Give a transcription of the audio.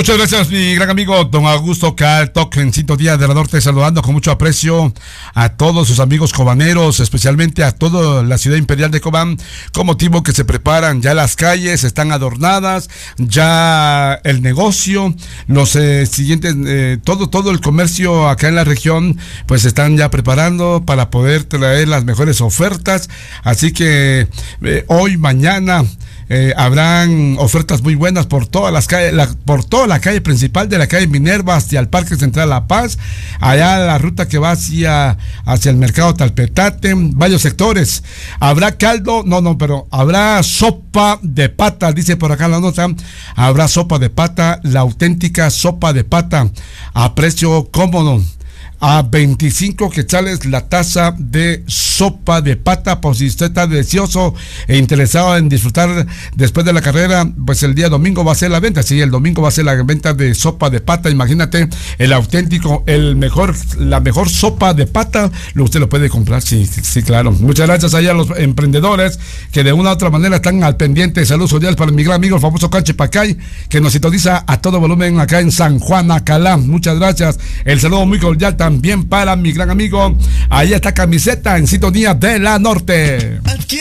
Muchas gracias, mi gran amigo don Augusto Caltoc, en Sintonía de la Norte, saludando con mucho aprecio a todos sus amigos cobaneros, especialmente a toda la ciudad imperial de Cobán, con motivo que se preparan ya las calles, están adornadas, ya el negocio, los siguientes, todo el comercio acá en la región, pues están ya preparando para poder traer las mejores ofertas, así que hoy, mañana, habrán ofertas muy buenas por todas las calles, por toda la calle principal, de la calle Minerva hacia el Parque Central La Paz, allá la ruta que va hacia el mercado Talpetate, varios sectores. Habrá caldo, pero habrá sopa de pata, dice por acá la nota, habrá sopa de pata, la auténtica sopa de pata, a precio cómodo. A 25 quetzales la taza de sopa de pata, por si usted está deseoso e interesado en disfrutar después de la carrera, pues el día domingo va a ser la venta, sí, el domingo va a ser la venta de sopa de pata. Imagínate, el auténtico, la mejor sopa de pata, usted lo puede comprar, sí, claro. Muchas gracias allá a los emprendedores que de una u otra manera están al pendiente. Saludos cordiales para mi gran amigo, el famoso Canche Pacay, que nos sintoniza a todo volumen acá en San Juan, Acalá. Muchas gracias. El saludo muy cordial también para mi gran amigo, ahí está Camiseta, en Sintonía de la Norte.